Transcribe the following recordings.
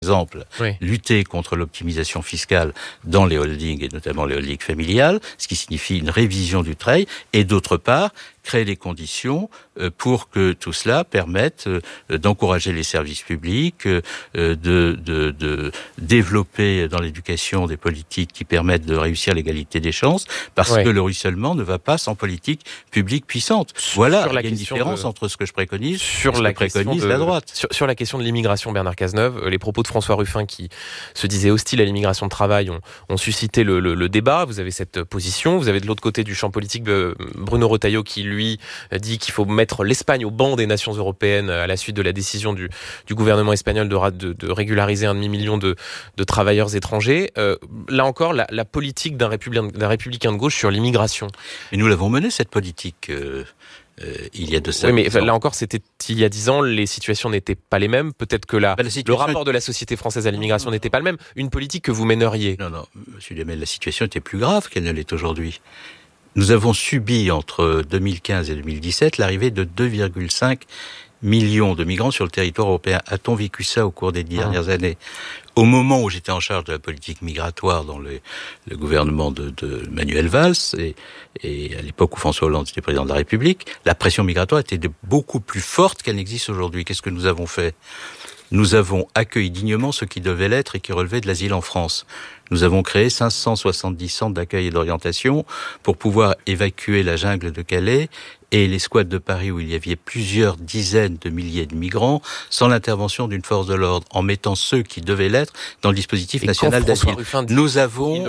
exemple, Oui. lutter contre l'optimisation fiscale dans les holdings et notamment les holdings familiales, ce qui signifie une révision du trade, et d'autre part, créer les conditions pour que tout cela permette d'encourager les services publics, de développer dans l'éducation des politiques qui permettent de réussir l'égalité des chances, parce que le ruissellement ne va pas sans politique publique puissante. Voilà, il y a une différence entre ce que je préconise et ce que préconise la droite. Sur la question de l'immigration, Bernard Cazeneuve, les propos de François Ruffin qui se disait hostile à l'immigration de travail ont suscité le débat. Vous avez cette position. Vous avez de l'autre côté du champ politique Bruno Retailleau qui, lui, dit qu'il faut mettre l'Espagne au banc des nations européennes à la suite de la décision du gouvernement espagnol de régulariser 1,5 million de travailleurs étrangers. Là encore, la politique d'un républicain de gauche sur l'immigration. Et nous l'avons menée, cette politique, il y a de ça. Oui, mais là encore, c'était il y a 10 ans, les situations n'étaient pas les mêmes. Peut-être que le rapport de la société française à l'immigration n'était pas le même. Une politique que vous mèneriez. Non, monsieur Duhamel, la situation était plus grave qu'elle ne l'est aujourd'hui. Nous avons subi entre 2015 et 2017 l'arrivée de 2,5 millions de migrants sur le territoire européen. A-t-on vécu ça au cours des 10 dernières années ? Au moment où j'étais en charge de la politique migratoire dans le gouvernement de Manuel Valls et à l'époque où François Hollande était président de la République, la pression migratoire était beaucoup plus forte qu'elle n'existe aujourd'hui. Qu'est-ce que nous avons fait ? Nous avons accueilli dignement ceux qui devaient l'être et qui relevaient de l'asile en France. Nous avons créé 570 centres d'accueil et d'orientation pour pouvoir évacuer la jungle de Calais et les squats de Paris où il y avait plusieurs dizaines de milliers de migrants sans l'intervention d'une force de l'ordre, en mettant ceux qui devaient l'être dans le dispositif national d'asile. Nous avons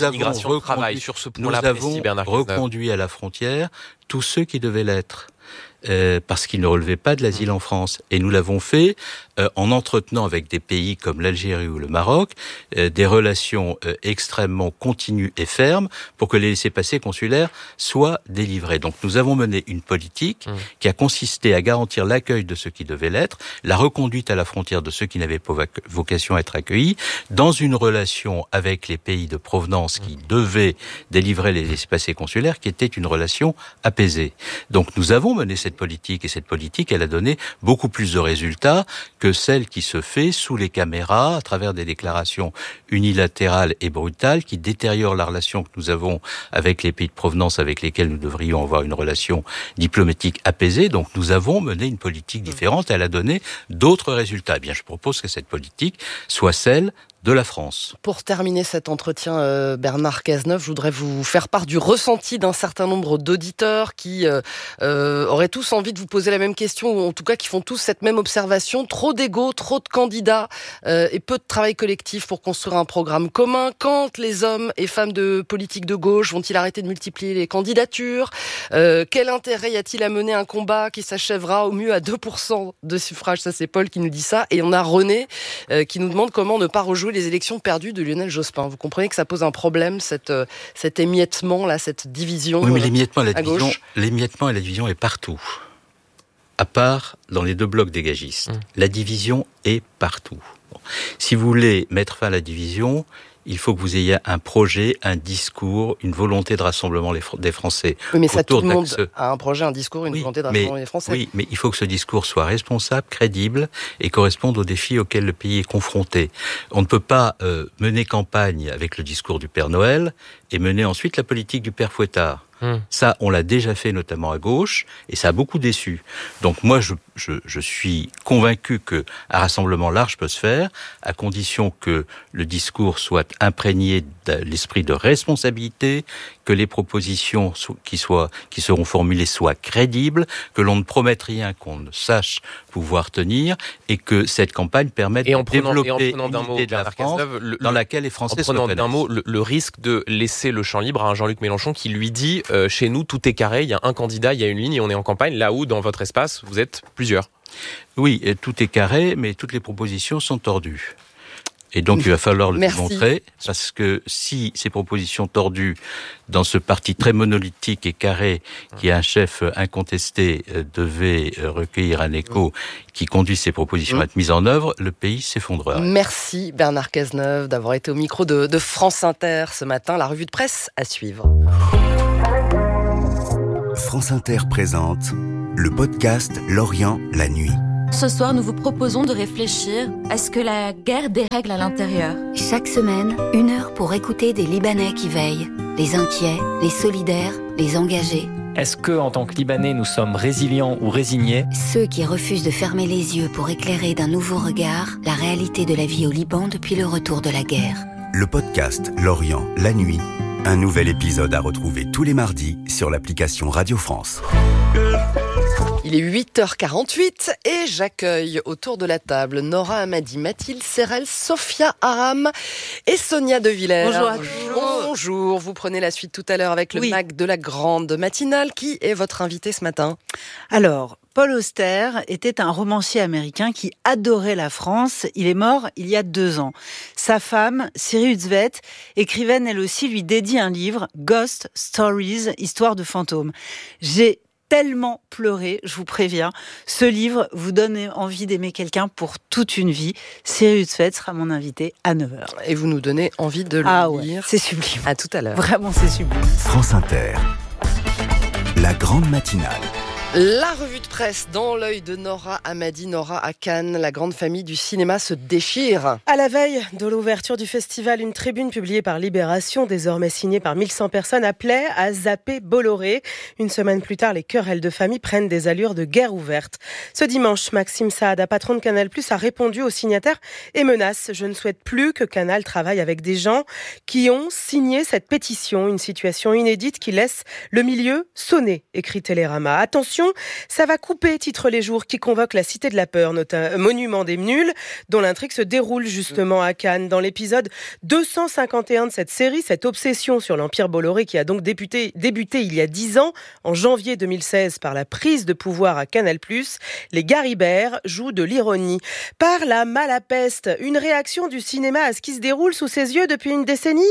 reconduit à la frontière tous ceux qui devaient l'être. Parce qu'ils ne relevaient pas de l'asile en France. Et nous l'avons fait en entretenant avec des pays comme l'Algérie ou le Maroc des relations extrêmement continues et fermes pour que les laissez-passer consulaires soient délivrés. Donc nous avons mené une politique qui a consisté à garantir l'accueil de ceux qui devaient l'être, la reconduite à la frontière de ceux qui n'avaient pas vocation à être accueillis, dans une relation avec les pays de provenance qui devaient délivrer les laissez-passer consulaires, qui était une relation apaisée. Donc nous avons mené cette politique, et cette politique, elle a donné beaucoup plus de résultats que celle qui se fait sous les caméras, à travers des déclarations unilatérales et brutales qui détériorent la relation que nous avons avec les pays de provenance avec lesquels nous devrions avoir une relation diplomatique apaisée. Donc nous avons mené une politique différente, elle a donné d'autres résultats. Eh bien, je propose que cette politique soit celle de la France. Pour terminer cet entretien, Bernard Cazeneuve, je voudrais vous faire part du ressenti d'un certain nombre d'auditeurs qui auraient tous envie de vous poser la même question, ou en tout cas qui font tous cette même observation. Trop d'ego, trop de candidats et peu de travail collectif pour construire un programme commun. Quand les hommes et femmes de politique de gauche vont-ils arrêter de multiplier les candidatures ? Quel intérêt y a-t-il à mener un combat qui s'achèvera au mieux à 2% de suffrage ? Ça, c'est Paul qui nous dit ça. Et on a René qui nous demande comment ne pas rejouer les élections perdues de Lionel Jospin. Vous comprenez que ça pose un problème, cet émiettement, là, cette division. Oui, mais l'émiettement et la division est partout. À part dans les deux blocs dégagistes. La division est partout. Bon. Si vous voulez mettre fin à la division, il faut que vous ayez un projet, un discours, une volonté de rassemblement des Français. Oui, mais ça, tout le monde a un projet, un discours, une volonté de rassemblement des Français. Oui, mais il faut que ce discours soit responsable, crédible et corresponde aux défis auxquels le pays est confronté. On ne peut pas mener campagne avec le discours du Père Noël et mener ensuite la politique du Père Fouettard. Ça, on l'a déjà fait notamment à gauche, et ça a beaucoup déçu. Donc moi, je suis convaincu qu'un rassemblement large peut se faire, à condition que le discours soit imprégné de l'esprit de responsabilité, que les propositions qui seront formulées soient crédibles, que l'on ne promette rien qu'on ne sache pouvoir tenir, et que cette campagne permette de développer une idée de la France dans laquelle les Français se reconnaissent. En prenant d'un mot, le risque de laisser le champ libre à un Jean-Luc Mélenchon qui lui dit chez nous, tout est carré, il y a un candidat, il y a une ligne et on est en campagne, là où, dans votre espace, vous êtes plusieurs. Oui, tout est carré, mais toutes les propositions sont tordues. Et donc, il va falloir le démontrer, parce que si ces propositions tordues, dans ce parti très monolithique et carré, qui a un chef incontesté, devaient recueillir un écho qui conduit ces propositions à être mises en œuvre, le pays s'effondrera. Merci Bernard Cazeneuve d'avoir été au micro de France Inter ce matin. La revue de presse à suivre. France Inter présente le podcast L'Orient, la nuit. Ce soir, nous vous proposons de réfléchir à ce que la guerre dérègle à l'intérieur. Chaque semaine, 1 heure pour écouter des Libanais qui veillent. Les inquiets, les solidaires, les engagés. Est-ce que, en tant que Libanais, nous sommes résilients ou résignés ? Ceux qui refusent de fermer les yeux pour éclairer d'un nouveau regard la réalité de la vie au Liban depuis le retour de la guerre. Le podcast L'Orient, la nuit. Un nouvel épisode à retrouver tous les mardis sur l'application Radio France. Il est 8h48 et j'accueille autour de la table Nora Hamadi, Mathilde Serrel, Sophia Aram et Sonia De Villers. Bonjour à tous. Bonjour, vous prenez la suite tout à l'heure avec le MAC de la grande matinale. Qui est votre invité ce matin ? Alors, Paul Auster était un romancier américain qui adorait la France. Il est mort il y a 2 ans. Sa femme, Siri Utzvet, écrivaine elle aussi, lui dédie un livre, Ghost Stories, Histoire de fantômes. J'ai tellement pleuré, je vous préviens. Ce livre vous donne envie d'aimer quelqu'un pour toute une vie. Siri Utzvet sera mon invitée à 9h. Et vous nous donnez envie de le lire. Ouais, c'est sublime. À tout à l'heure. Vraiment, c'est sublime. France Inter. La grande matinale. La revue de presse dans l'œil de Nora Hamadi. Nora, à Cannes, la grande famille du cinéma se déchire. À la veille de l'ouverture du festival, une tribune publiée par Libération, désormais signée par 1100 personnes, appelait à zapper Bolloré. Une semaine plus tard, les querelles de famille prennent des allures de guerre ouverte. Ce dimanche, Maxime Saada, patron de Canal+, a répondu aux signataires et menace. Je ne souhaite plus que Canal travaille avec des gens qui ont signé cette pétition. Une situation inédite qui laisse le milieu sonner, écrit Télérama. Attention, ça va couper, titre Les Jours, qui convoque la Cité de la Peur, monument des nuls, dont l'intrigue se déroule justement à Cannes. Dans l'épisode 251 de cette série, cette obsession sur l'Empire Bolloré qui a donc débuté il y a 10 ans, en janvier 2016, par la prise de pouvoir à Canal+, les Garibert jouent de l'ironie. Par la malapeste, une réaction du cinéma à ce qui se déroule sous ses yeux depuis une décennie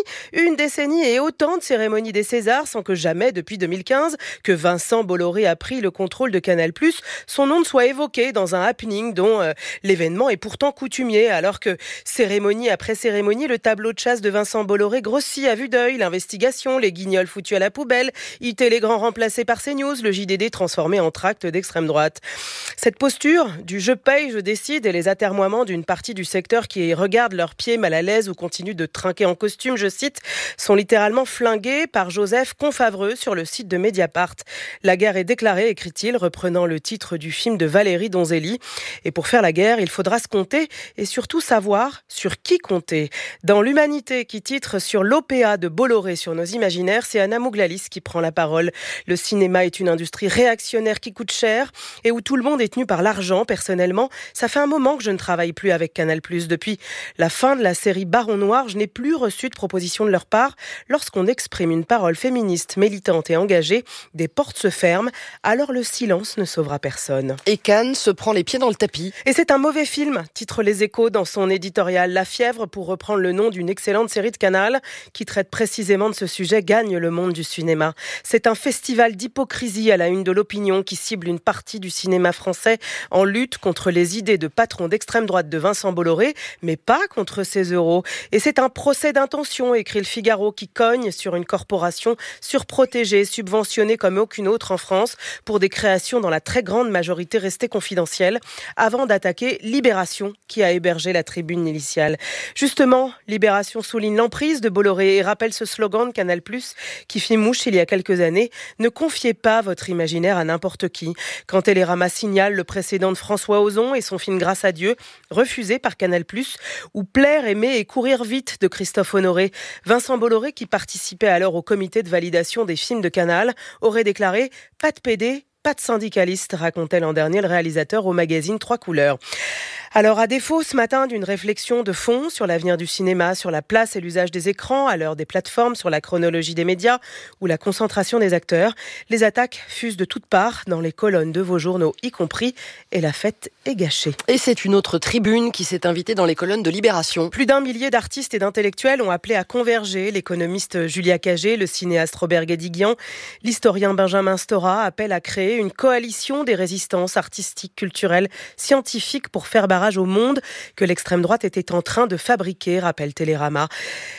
et autant de cérémonies des Césars sans que jamais, depuis 2015, que Vincent Bolloré a pris le contrôle de Canal+, son nom ne soit évoqué dans un happening dont l'événement est pourtant coutumier, alors que cérémonie après cérémonie, le tableau de chasse de Vincent Bolloré grossit à vue d'œil, l'investigation, les guignols foutus à la poubelle, IT les grands remplacés par CNews, le JDD transformé en tract d'extrême droite. Cette posture du « je paye, je décide » et les atermoiements d'une partie du secteur qui regarde leurs pieds mal à l'aise ou continue de trinquer en costume, je cite, sont littéralement flingués par Joseph Confavreux sur le site de Mediapart. La guerre est déclarée, écrit-il, reprenant le titre du film de Valérie Donzelli. Et pour faire la guerre, il faudra se compter et surtout savoir sur qui compter. Dans l'Humanité, qui titre sur l'OPA de Bolloré sur nos imaginaires, c'est Anna Mouglalis qui prend la parole. Le cinéma est une industrie réactionnaire qui coûte cher et où tout le monde est tenu par l'argent. Personnellement, ça fait un moment que je ne travaille plus avec Canal+. Depuis la fin de la série Baron Noir, je n'ai plus reçu de proposition de leur part. Lorsqu'on exprime une parole féministe, militante et engagée, des portes se ferment. Alors le silence ne sauvera personne. Et Cannes se prend les pieds dans le tapis. Et c'est un mauvais film, titre Les Échos dans son éditorial. La fièvre, pour reprendre le nom d'une excellente série de Canal, qui traite précisément de ce sujet, gagne le monde du cinéma. C'est un festival d'hypocrisie à la une de l'opinion qui cible une partie du cinéma français en lutte contre les idées de patron d'extrême droite de Vincent Bolloré, mais pas contre ses euros. Et c'est un procès d'intention, écrit Le Figaro, qui cogne sur une corporation surprotégée, subventionnée comme aucune autre en France, pour des créations dans la très grande majorité restées confidentielles, avant d'attaquer Libération, qui a hébergé la tribune initiale. Justement, Libération souligne l'emprise de Bolloré et rappelle ce slogan de Canal+, qui fit mouche il y a quelques années, « Ne confiez pas votre imaginaire à n'importe qui ». Quand Télérama signale le précédent de François Ozon et son film Grâce à Dieu, refusé par Canal+, ou Plaire, aimer et courir vite de Christophe Honoré. Vincent Bolloré, qui participait alors au comité de validation des films de Canal, aurait déclaré « Pas de PD, pas de syndicaliste », racontait l'an dernier le réalisateur au magazine 3 couleurs. Alors, à défaut ce matin d'une réflexion de fond sur l'avenir du cinéma, sur la place et l'usage des écrans, à l'heure des plateformes, sur la chronologie des médias ou la concentration des acteurs, les attaques fusent de toutes parts dans les colonnes de vos journaux, y compris, et la fête est gâchée. Et c'est une autre tribune qui s'est invitée dans les colonnes de Libération. Plus d'1 millier d'artistes et d'intellectuels ont appelé à converger. L'économiste Julia Cagé, le cinéaste Robert Guédiguian, l'historien Benjamin Stora appellent à créer une coalition des résistances artistiques, culturelles, scientifiques pour faire barrage au monde que l'extrême droite était en train de fabriquer, rappelle Télérama.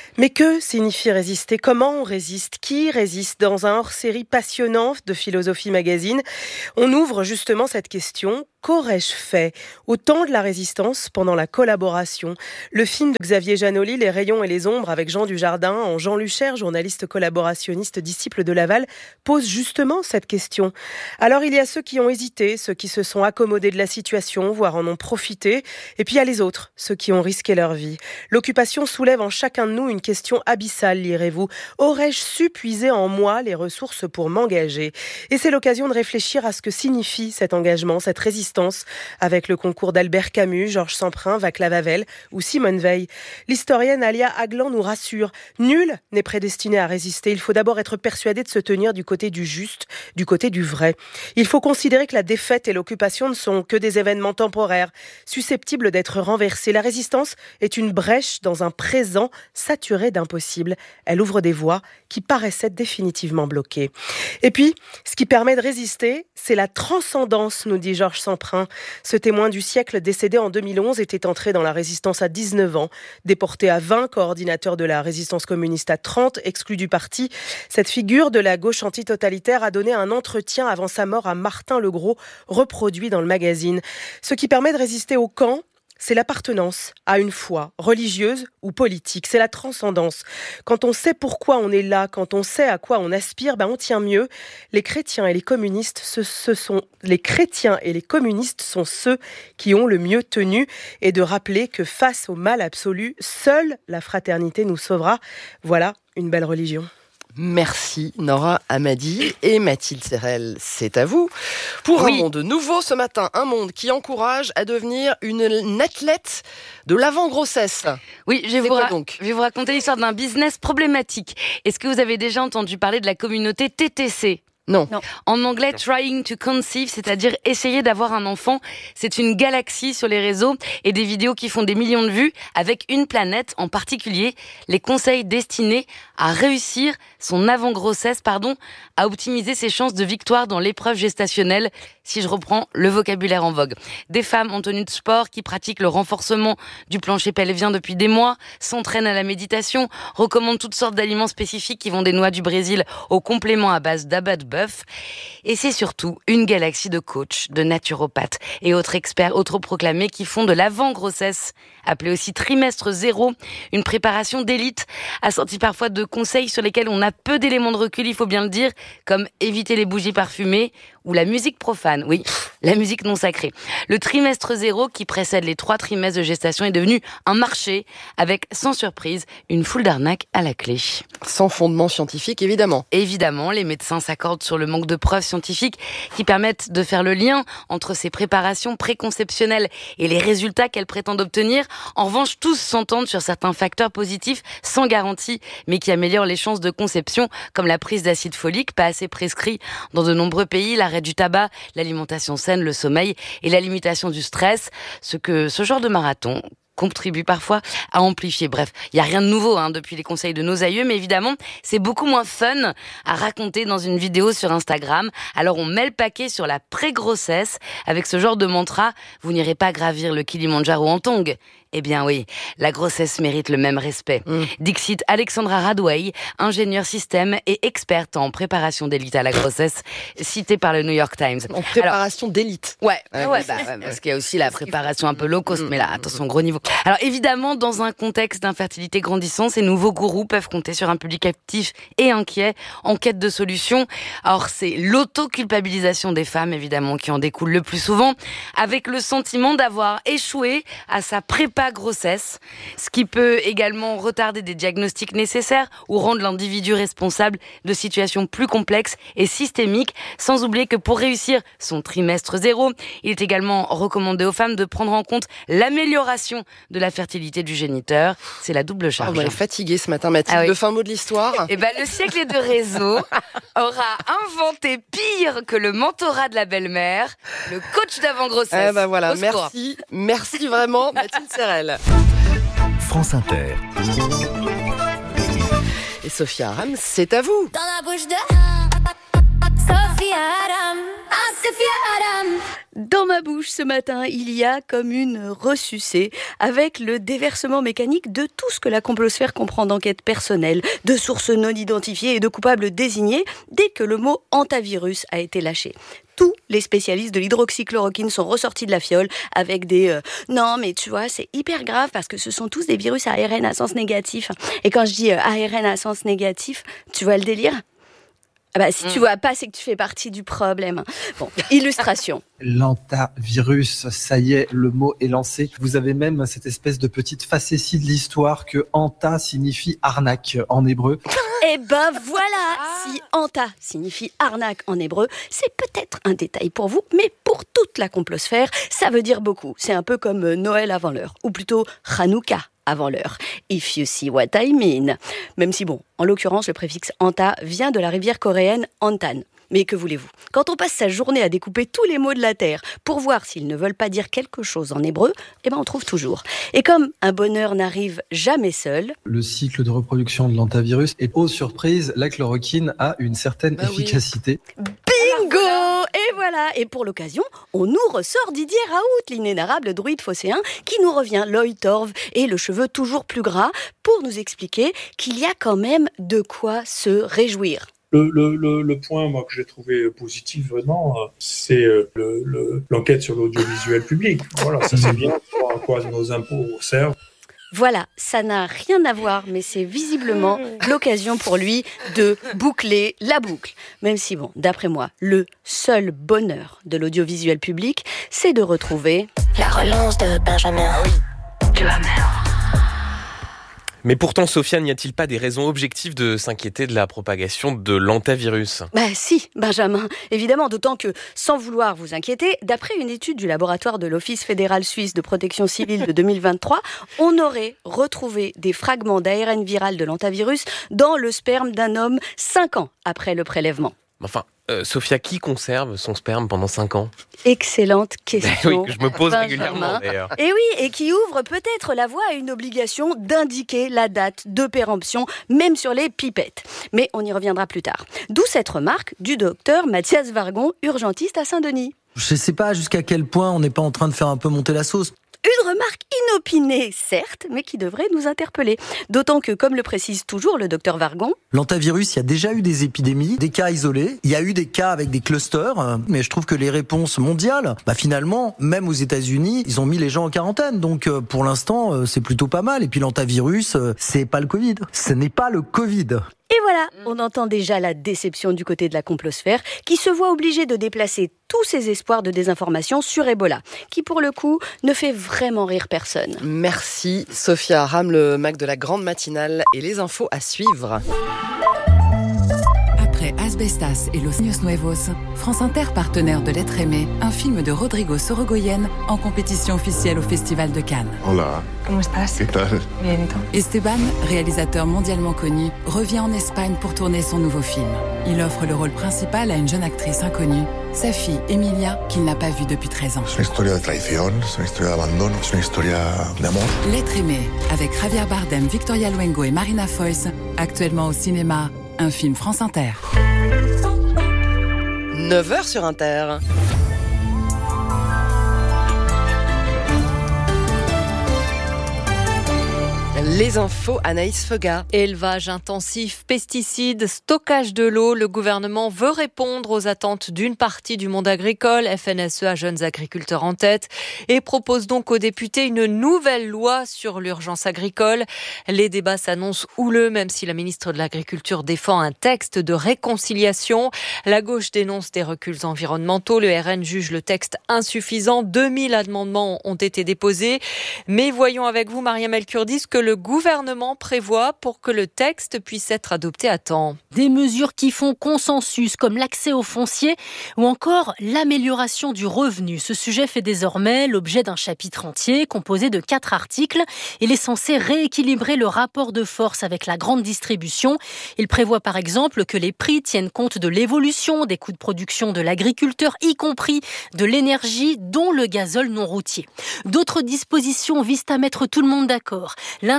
Mais que signifie résister ? Comment on résiste ? Qui résiste ? Dans un hors-série passionnant de Philosophie Magazine, on ouvre justement cette question. Qu'aurais-je fait au temps de la résistance pendant la collaboration ? Le film de Xavier Janoli, Les rayons et les ombres, avec Jean Dujardin, en Jean Luchère, journaliste collaborationniste, disciple de Laval, pose justement cette question. Alors il y a ceux qui ont hésité, ceux qui se sont accommodés de la situation, voire en ont profité, et puis il y a les autres, ceux qui ont risqué leur vie. L'occupation soulève en chacun de nous une question abyssale, lirez-vous. Aurais-je su puiser en moi les ressources pour m'engager ? Et c'est l'occasion de réfléchir à ce que signifie cet engagement, cette résistance, avec le concours d'Albert Camus, Georges Semprin, Václav Havel ou Simone Veil. L'historienne Alia Aglan nous rassure. Nul n'est prédestiné à résister. Il faut d'abord être persuadé de se tenir du côté du juste, du côté du vrai. Il faut considérer que la défaite et l'occupation ne sont que des événements temporaires, susceptibles d'être renversés. La résistance est une brèche dans un présent saturé d'impossible. Elle ouvre des voies qui paraissaient définitivement bloquées. Et puis, ce qui permet de résister, c'est la transcendance, nous dit Georges Semprin. Ce témoin du siècle décédé en 2011 était entré dans la résistance à 19 ans, déporté à 20, coordinateur de la résistance communiste à 30, exclu du parti. Cette figure de la gauche antitotalitaire a donné un entretien avant sa mort à Martin Legros, reproduit dans le magazine. Ce qui permet de résister au camp, c'est l'appartenance à une foi religieuse ou politique. C'est la transcendance. Quand on sait pourquoi on est là, quand on sait à quoi on aspire, on tient mieux. Les chrétiens et les communistes, sont ceux qui ont le mieux tenu, et de rappeler que face au mal absolu, seule la fraternité nous sauvera. Voilà une belle religion. Merci Nora Hamady et Mathilde Serrel, c'est à vous. Pour un monde nouveau ce matin, un monde qui encourage à devenir une athlète de l'avant-grossesse. Oui, je vais vous raconter l'histoire d'un business problématique. Est-ce que vous avez déjà entendu parler de la communauté TTC ? Non. En anglais, trying to conceive, c'est-à-dire essayer d'avoir un enfant. C'est une galaxie sur les réseaux et des vidéos qui font des millions de vues avec une planète en particulier. Les conseils destinés à réussir son avant-grossesse, à optimiser ses chances de victoire dans l'épreuve gestationnelle, si je reprends le vocabulaire en vogue. Des femmes en tenue de sport qui pratiquent le renforcement du plancher pelvien depuis des mois, s'entraînent à la méditation, recommandent toutes sortes d'aliments spécifiques qui vont des noix du Brésil aux compléments à base d'abat de bœuf. Et c'est surtout une galaxie de coachs, de naturopathes et autres experts autoproclamés qui font de l'avant-grossesse, appelée aussi trimestre zéro, une préparation d'élite, assortie parfois de conseils sur lesquels on a peu d'éléments de recul, il faut bien le dire, comme éviter les bougies parfumées ou la musique profane, oui, la musique non sacrée. Le trimestre zéro, qui précède les 3 trimestres de gestation, est devenu un marché avec, sans surprise, une foule d'arnaques à la clé. Sans fondement scientifique, évidemment. Évidemment, les médecins s'accordent sur le manque de preuves scientifiques qui permettent de faire le lien entre ces préparations préconceptionnelles et les résultats qu'elles prétendent obtenir. En revanche, tous s'entendent sur certains facteurs positifs sans garantie, mais qui améliorent les chances de conception, comme la prise d'acide folique, pas assez prescrit dans de nombreux pays, l'arrêt du tabac, l'alimentation saine, le sommeil et la limitation du stress, ce genre de marathon contribue parfois à amplifier. Bref, il n'y a rien de nouveau depuis les conseils de nos aïeux, mais évidemment, c'est beaucoup moins fun à raconter dans une vidéo sur Instagram. Alors on met le paquet sur la pré-grossesse avec ce genre de mantra « Vous n'irez pas gravir le Kilimandjaro en tongs ». Eh bien oui, la grossesse mérite le même respect. Dixit Alexandra Radway, ingénieure système et experte en préparation d'élite à la grossesse, citée par le New York Times. En préparation d'élite. Ouais, parce qu'il y a aussi la préparation un peu low cost, mais là, attention, gros niveau. Alors évidemment, dans un contexte d'infertilité grandissant, ces nouveaux gourous peuvent compter sur un public actif et inquiet, en quête de solutions. Alors c'est l'auto-culpabilisation des femmes, évidemment, qui en découle le plus souvent, avec le sentiment d'avoir échoué à sa grossesse, ce qui peut également retarder des diagnostics nécessaires ou rendre l'individu responsable de situations plus complexes et systémiques, sans oublier que pour réussir son trimestre zéro, il est également recommandé aux femmes de prendre en compte l'amélioration de la fertilité du géniteur. C'est la double charge. On est fatigué ce matin, Mathilde. Le fin mot de l'histoire. Le siècle de réseau aura inventé pire que le mentorat de la belle-mère, le coach d'avant-grossesse. Voilà, merci vraiment, Mathilde Serrel. France Inter. Et Sophia Aram, c'est à vous. Dans la bouche de Sophia Aram. Dans ma bouche ce matin, il y a comme une ressucée avec le déversement mécanique de tout ce que la complosphère comprend d'enquête personnelle, de sources non identifiées et de coupables désignés dès que le mot hantavirus a été lâché. Tous les spécialistes de l'hydroxychloroquine sont ressortis de la fiole avec des non mais tu vois c'est hyper grave parce que ce sont tous des virus à ARN à sens négatif. Et quand je dis ARN à sens négatif, tu vois le délire ? Ah bah, si tu vois pas, c'est que tu fais partie du problème. Bon, illustration. L'hantavirus, ça y est, le mot est lancé. Vous avez même cette espèce de petite facétie de l'histoire que hanta signifie arnaque en hébreu. Eh ben voilà, si hanta signifie arnaque en hébreu, c'est peut-être un détail pour vous, mais pour toute la complosphère, ça veut dire beaucoup. C'est un peu comme Noël avant l'heure, ou plutôt Hanouka avant l'heure. If you see what I mean. Même si bon, en l'occurrence, le préfixe hanta vient de la rivière coréenne Hantan. Mais que voulez-vous ? Quand on passe sa journée à découper tous les mots de la Terre pour voir s'ils ne veulent pas dire quelque chose en hébreu, eh ben on trouve toujours. Et comme un bonheur n'arrive jamais seul... Le cycle de reproduction de l'hantavirus, et aux surprises, la chloroquine a une certaine efficacité. Oui. Bingo ! Et voilà, et pour l'occasion, on nous ressort Didier Raoult, l'inénarrable druide phocéen, qui nous revient l'œil torve et le cheveu toujours plus gras, pour nous expliquer qu'il y a quand même de quoi se réjouir. Le point moi, que j'ai trouvé positif vraiment, c'est l'enquête sur l'audiovisuel public. Voilà, ça c'est bien pour à quoi nos impôts servent. Voilà, ça n'a rien à voir, mais c'est visiblement l'occasion pour lui de boucler la boucle. Même si, bon, d'après moi, le seul bonheur de l'audiovisuel public, c'est de retrouver... La relance de Benjamin. Ah oui, de Hammer. Mais pourtant, Sofiane, n'y a-t-il pas des raisons objectives de s'inquiéter de la propagation de l'hantavirus ? Bah si, Benjamin, évidemment, d'autant que, sans vouloir vous inquiéter, d'après une étude du laboratoire de l'Office fédéral suisse de protection civile de 2023, on aurait retrouvé des fragments d'ARN viral de l'hantavirus dans le sperme d'un homme 5 ans après le prélèvement. Enfin, Sophia, qui conserve son sperme pendant 5 ans ? Excellente question. Oui, que je me pose Benjamin. régulièrement d'ailleurs. Et oui, et qui ouvre peut-être la voie à une obligation d'indiquer la date de péremption, même sur les pipettes. Mais on y reviendra plus tard. D'où cette remarque du docteur Mathias Vargon, urgentiste à Saint-Denis. Je ne sais pas jusqu'à quel point on n'est pas en train de faire un peu monter la sauce. Une remarque inopinée, certes, mais qui devrait nous interpeller. D'autant que, comme le précise toujours le docteur Vargon... L'hantavirus, il y a déjà eu des épidémies, des cas isolés. Il y a eu des cas avec des clusters. Mais je trouve que les réponses mondiales, finalement, même aux États-Unis, ils ont mis les gens en quarantaine. Donc, pour l'instant, c'est plutôt pas mal. Et puis, l'hantavirus, c'est pas le Covid. Ce n'est pas le Covid. Et voilà, on entend déjà la déception du côté de la complosphère qui se voit obligée de déplacer tous ses espoirs de désinformation sur Ebola, qui pour le coup ne fait vraiment rire personne. Merci Sophia Aram, le Mac de la grande matinale et les infos à suivre. Après Asbestas et Los Niños Nuevos, France Inter, partenaire de L'être aimé, un film de Rodrigo Sorogoyen en compétition officielle au Festival de Cannes. Hola. ¿Cómo estás? ¿Qué tal? Bien, ¿y tú? Esteban, réalisateur mondialement connu, revient en Espagne pour tourner son nouveau film. Il offre le rôle principal à une jeune actrice inconnue, sa fille Emilia, qu'il n'a pas vue depuis 13 ans. Es una historia de traición, es una historia de abandono, es una historia de amor. L'être aimé, avec Javier Bardem, Victoria Luengo et Marina Foïs, actuellement au cinéma, un film France Inter. 9h sur Inter. Les infos, Anaïs Feuga. Élevage intensif, pesticides, stockage de l'eau. Le gouvernement veut répondre aux attentes d'une partie du monde agricole, FNSEA Jeunes Agriculteurs en tête, et propose donc aux députés une nouvelle loi sur l'urgence agricole. Les débats s'annoncent houleux, même si la ministre de l'Agriculture défend un texte de réconciliation. La gauche dénonce des reculs environnementaux. Le RN juge le texte insuffisant. 2000 amendements ont été déposés. Mais voyons avec vous, Mariam El Kurdi, ce que le gouvernement prévoit pour que le texte puisse être adopté à temps. Des mesures qui font consensus, comme l'accès au foncier ou encore l'amélioration du revenu. Ce sujet fait désormais l'objet d'un chapitre entier composé de 4 articles. Il est censé rééquilibrer le rapport de force avec la grande distribution. Il prévoit par exemple que les prix tiennent compte de l'évolution des coûts de production de l'agriculteur, y compris de l'énergie, dont le gazole non routier. D'autres dispositions visent à mettre tout le monde d'accord.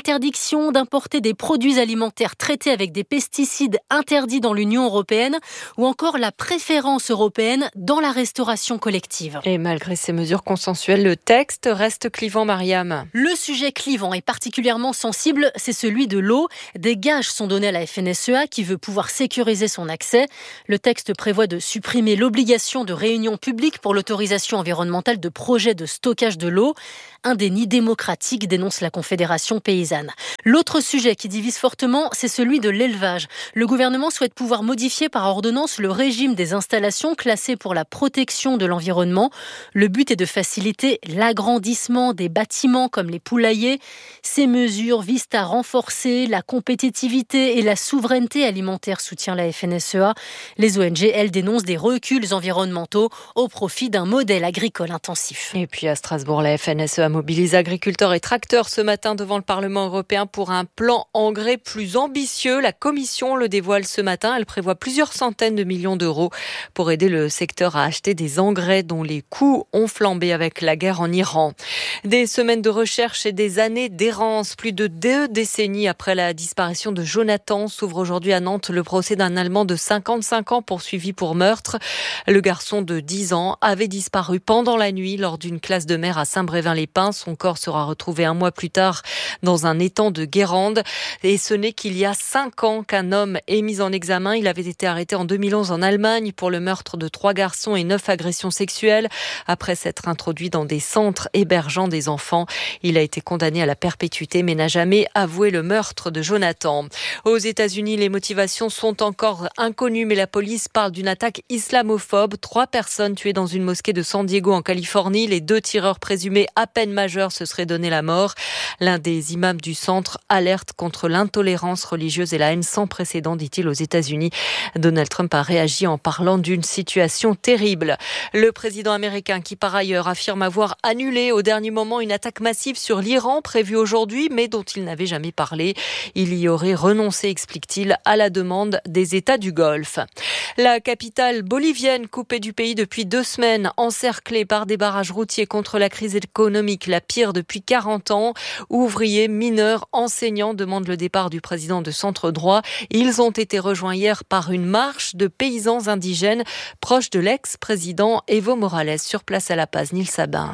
l'interdiction d'importer des produits alimentaires traités avec des pesticides interdits dans l'Union européenne ou encore la préférence européenne dans la restauration collective. Et malgré ces mesures consensuelles, le texte reste clivant, Mariam. Le sujet clivant et particulièrement sensible, c'est celui de l'eau. Des gages sont donnés à la FNSEA qui veut pouvoir sécuriser son accès. Le texte prévoit de supprimer l'obligation de réunion publique pour l'autorisation environnementale de projets de stockage de l'eau. Un déni démocratique, dénonce la Confédération paysanne. L'autre sujet qui divise fortement, c'est celui de l'élevage. Le gouvernement souhaite pouvoir modifier par ordonnance le régime des installations classées pour la protection de l'environnement. Le but est de faciliter l'agrandissement des bâtiments comme les poulaillers. Ces mesures visent à renforcer la compétitivité et la souveraineté alimentaire, soutient la FNSEA. Les ONG, elles, dénoncent des reculs environnementaux au profit d'un modèle agricole intensif. Et puis à Strasbourg, la FNSEA mobilise agriculteurs et tracteurs ce matin devant le Parlement européen pour un plan engrais plus ambitieux. La Commission le dévoile ce matin. Elle prévoit plusieurs centaines de millions d'euros pour aider le secteur à acheter des engrais dont les coûts ont flambé avec la guerre en Iran. Des semaines de recherche et des années d'errance. Plus de 2 décennies après la disparition de Jonathan, s'ouvre aujourd'hui à Nantes le procès d'un Allemand de 55 ans poursuivi pour meurtre. Le garçon de 10 ans avait disparu pendant la nuit lors d'une classe de mer à Saint-Brévin-les-Pins. Son corps sera retrouvé un mois plus tard dans un étang de Guérande. Et ce n'est qu'il y a 5 ans qu'un homme est mis en examen. Il avait été arrêté en 2011 en Allemagne pour le meurtre de 3 garçons et 9 agressions sexuelles. Après s'être introduit dans des centres hébergeant des enfants, il a été condamné à la perpétuité mais n'a jamais avoué le meurtre de Jonathan. Aux États-Unis, les motivations sont encore inconnues, mais la police parle d'une attaque islamophobe. 3 personnes tuées dans une mosquée de San Diego en Californie. Les 2 tireurs présumés à peine majeurs se seraient donné la mort. L'un des imams du centre alerte contre l'intolérance religieuse et la haine sans précédent, dit-il, aux États-Unis. Donald Trump a réagi en parlant d'une situation terrible. Le président américain, qui par ailleurs affirme avoir annulé au dernier moment une attaque massive sur l'Iran prévue aujourd'hui, mais dont il n'avait jamais parlé. Il y aurait renoncé, explique-t-il, à la demande des États du Golfe. La capitale bolivienne, coupée du pays depuis 2 semaines, encerclée par des barrages routiers contre la crise économique, la pire depuis 40 ans. Ouvriers, mineurs, enseignants demandent le départ du président de Centre Droit. Ils ont été rejoints hier par une marche de paysans indigènes proches de l'ex-président Evo Morales. Sur place à La Paz, Nils Sabin.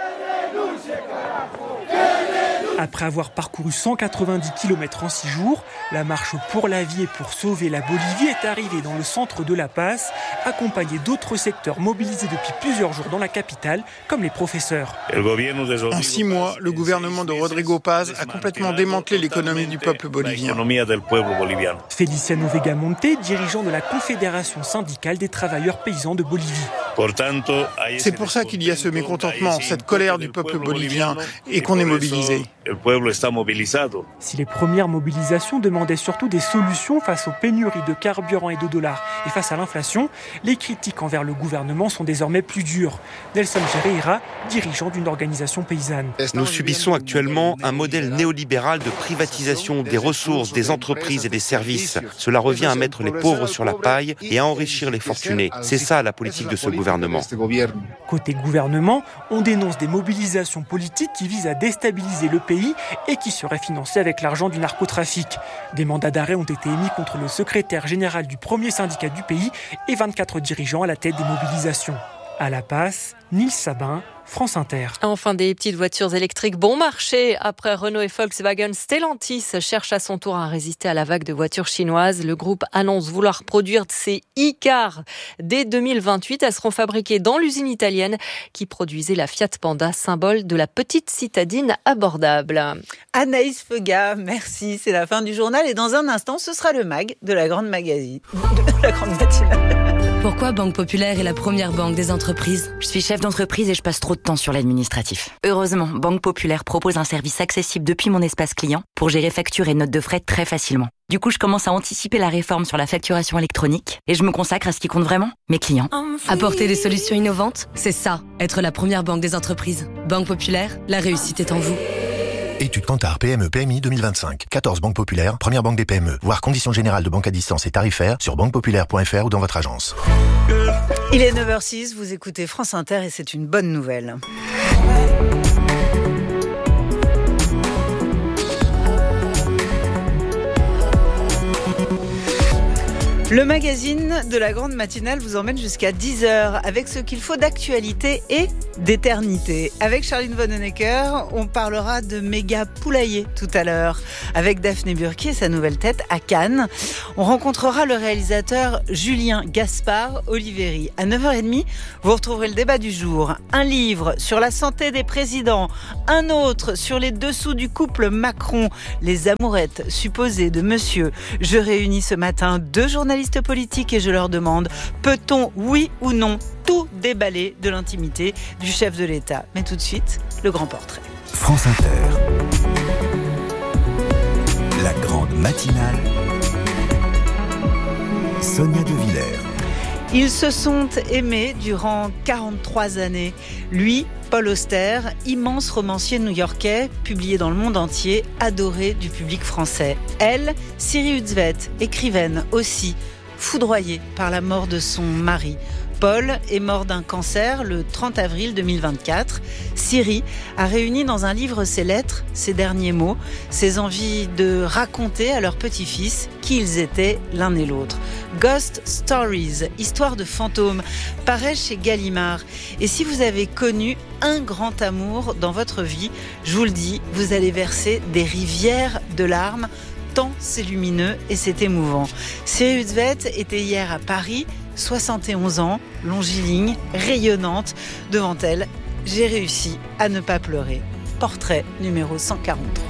Après avoir parcouru 190 km en 6 jours, la marche pour la vie et pour sauver la Bolivie est arrivée dans le centre de La Paz, accompagnée d'autres secteurs mobilisés depuis plusieurs jours dans la capitale, comme les professeurs. En 6 mois, le gouvernement de Rodrigo Paz a complètement démantelé l'économie du peuple bolivien. Feliciano Vegamonte, dirigeant de la Confédération syndicale des travailleurs paysans de Bolivie. C'est pour ça qu'il y a ce mécontentement, cette colère du peuple bolivien et qu'on est mobilisé. Si les premières mobilisations demandaient surtout des solutions face aux pénuries de carburant et de dollars et face à l'inflation, les critiques envers le gouvernement sont désormais plus dures. Nelson Ferreira, dirigeant d'une organisation paysanne. Nous subissons actuellement un modèle néolibéral de privatisation des ressources, des entreprises et des services. Cela revient à mettre les pauvres sur la paille et à enrichir les fortunés. C'est ça la politique de ce gouvernement. Côté gouvernement, on dénonce des mobilisations politiques qui visent à déstabiliser le pays et qui seraient financées avec l'argent du narcotrafic. Des mandats d'arrêt ont été émis contre le secrétaire général du premier syndicat du pays et 24 dirigeants à la tête des mobilisations. À La Paz, Nils Sabin, France Inter. Enfin, des petites voitures électriques bon marché. Après Renault et Volkswagen, Stellantis cherche à son tour à résister à la vague de voitures chinoises. Le groupe annonce vouloir produire ces e-cars dès 2028. Elles seront fabriquées dans l'usine italienne qui produisait la Fiat Panda, symbole de la petite citadine abordable. Anaïs Feuga, merci. C'est la fin du journal et dans un instant, ce sera le MAG de la grande magazine. De la grande matinale. Pourquoi Banque Populaire est la première banque des entreprises ? Je suis chef d'entreprise et je passe trop de temps sur l'administratif. Heureusement, Banque Populaire propose un service accessible depuis mon espace client pour gérer factures et notes de frais très facilement. Du coup, je commence à anticiper la réforme sur la facturation électronique et je me consacre à ce qui compte vraiment, mes clients. Apporter des solutions innovantes, c'est ça, être la première banque des entreprises. Banque Populaire, la réussite est en vous. Étude Kantar PME PMI 2025. 14 banques populaires, première banque des PME. Voir conditions générales de banque à distance et tarifaires sur banquepopulaire.fr ou dans votre agence. Il est 9h06, vous écoutez France Inter et c'est une bonne nouvelle. Le magazine de la grande matinale vous emmène jusqu'à 10h avec ce qu'il faut d'actualité et d'éternité. Avec Charline Vanhoenacker, on parlera de méga poulailler tout à l'heure. Avec Daphné Burki et sa nouvelle tête à Cannes. On rencontrera le réalisateur Julien Gaspard Oliveri. À 9h30, vous retrouverez le débat du jour. Un livre sur la santé des présidents. Un autre sur les dessous du couple Macron. Les amourettes supposées de monsieur. Je réunis ce matin 2 journalistes politiques et je leur demande, peut-on, oui ou non, tout déballer de l'intimité du chef de l'État? Mais tout de suite, le grand portrait. France Inter. La grande matinale. Sonia De Villers. Ils se sont aimés durant 43 années. Lui, Paul Auster, immense romancier new-yorkais, publié dans le monde entier, adoré du public français. Elle, Siri Huzvet, écrivaine aussi, foudroyée par la mort de son mari. Paul est mort d'un cancer le 30 avril 2024. Siri a réuni dans un livre ses lettres, ses derniers mots, ses envies de raconter à leur petit-fils qui ils étaient l'un et l'autre. Ghost Stories, histoire de fantômes, paraît chez Gallimard. Et si vous avez connu un grand amour dans votre vie, je vous le dis, vous allez verser des rivières de larmes, tant c'est lumineux et c'est émouvant. Siri Huzvet était hier à Paris, 71 ans, longiligne, rayonnante. Devant elle, j'ai réussi à ne pas pleurer. Portrait numéro 143.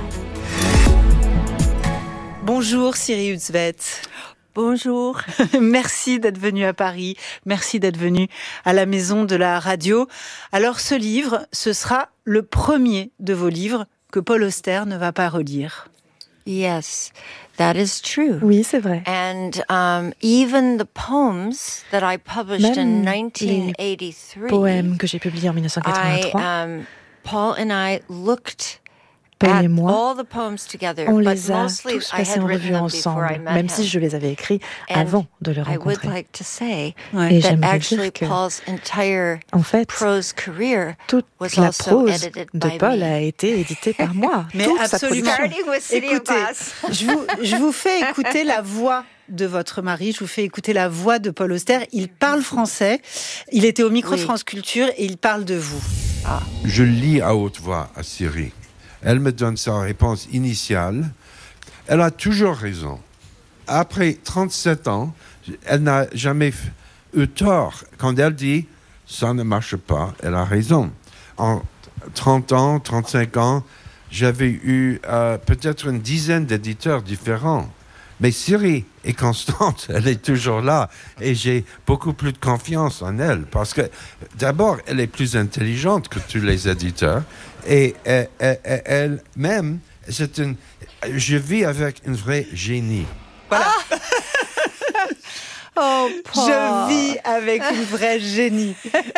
Bonjour Siri Huzvet. Bonjour. Merci d'être venue à Paris. Merci d'être venue à la Maison de la Radio. Alors ce livre, ce sera le premier de vos livres que Paul Auster ne va pas relire. Yes, that is true. Oui, c'est vrai. And even the poems that I published in 1983, poèmes que j'ai publiés en 1983, Paul and I looked Paul et moi, on les a tous passés en revue ensemble, même si je les avais écrits avant de le rencontrer. Et j'aimerais dire que, en fait, toute la prose de Paul a été éditée par moi. Mais absolument. Écoutez, je vous fais écouter la voix de votre mari, je vous fais écouter la voix de Paul Auster. Il parle français, il était au micro de France Culture et il parle de vous. Je lis à haute voix à Siri. Elle me donne sa réponse initiale. Elle a toujours raison. Après 37 ans, elle n'a jamais eu tort. Quand elle dit « ça ne marche pas », elle a raison. En 30 ans, 35 ans, j'avais eu peut-être une dizaine d'éditeurs différents. Mais Siri est constante, elle est toujours là. Et j'ai beaucoup plus de confiance en elle. Parce que, d'abord, elle est plus intelligente que tous les éditeurs. Et elle-même, je vis avec une vraie génie. Voilà. Oh, Paul. Je vis avec une vraie génie.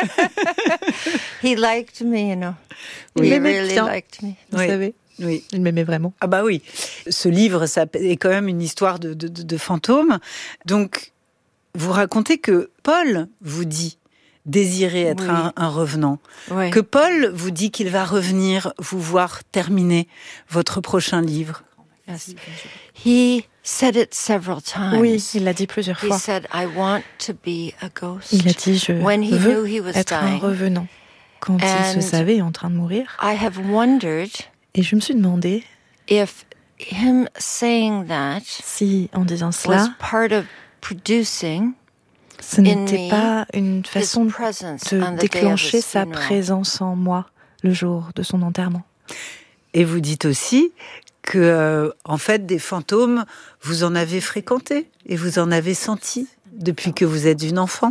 He liked me, you know. Oui. He really liked me. Vous savez. Oui. Il m'aimait vraiment. Ah bah oui. Ce livre, ça est quand même une histoire de fantômes. Donc, vous racontez que Paul vous dit désirer être un revenant. Oui. Que Paul vous dit qu'il va revenir vous voir terminer votre prochain livre. Yes. He said it several times. Oui, il l'a dit plusieurs fois. He said, I want to be a ghost. Il a dit, je veux être un revenant. Quand il se savait en train de mourir. I have wondered et je me suis demandé if him saying that si, en disant cela, was part of producing ce n'était pas une façon de déclencher sa présence en moi le jour de son enterrement. Et vous dites aussi que, en fait, des fantômes, vous en avez fréquenté et vous en avez senti depuis que vous êtes une enfant.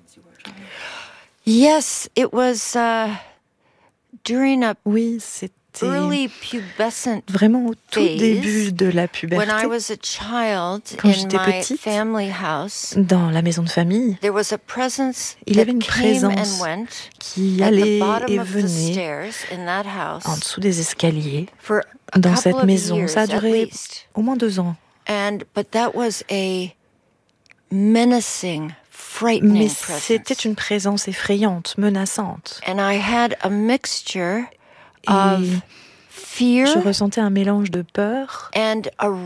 Yes, it was during a c'était vraiment au tout début de la puberté. Quand j'étais petite, dans la maison de famille, il y avait une présence qui allait et venait en dessous des escaliers dans cette maison. Ça a duré au moins 2 ans. Mais c'était une présence effrayante, menaçante. Et Je ressentais un mélange de peur et en même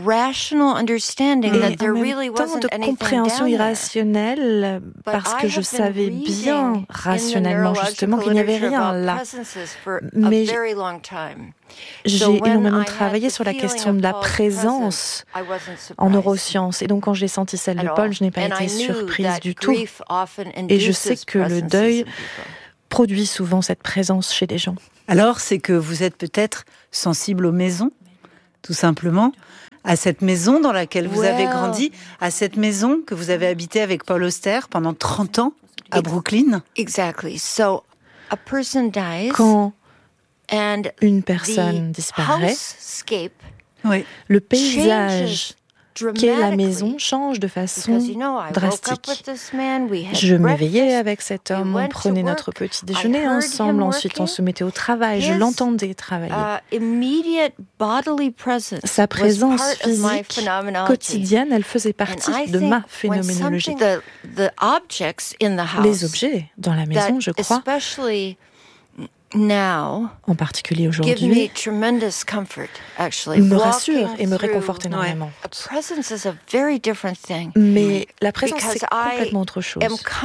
temps de compréhension irrationnelle parce que je savais bien rationnellement justement qu'il n'y avait rien là. Mais j'ai énormément travaillé sur la question de la présence en neurosciences. Et donc, quand j'ai senti celle de Paul, je n'ai pas été surprise du tout. Et je sais que le deuil produit souvent cette présence chez des gens. Alors, c'est que vous êtes peut-être sensible aux maisons, tout simplement, à cette maison dans laquelle vous avez grandi, à cette maison que vous avez habitée avec Paul Auster pendant 30 ans à Brooklyn. Quand une personne disparaît, le paysage qu'est la maison change de façon drastique. Je m'éveillais avec cet homme, on prenait notre petit déjeuner ensemble, ensuite on se mettait au travail, je l'entendais travailler. Sa présence physique quotidienne, elle faisait partie de ma phénoménologie. Les objets dans la maison, je crois, en particulier aujourd'hui, me rassure et me réconforte énormément. Mais la présence, c'est complètement autre chose.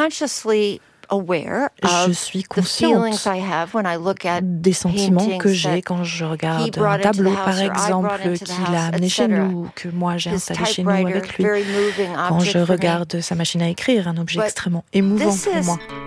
Je suis consciente des sentiments que j'ai quand je regarde un tableau, par exemple, qu'il a amené chez nous, que moi j'ai installé chez nous avec lui. Quand je regarde sa machine à écrire, un objet extrêmement émouvant pour moi.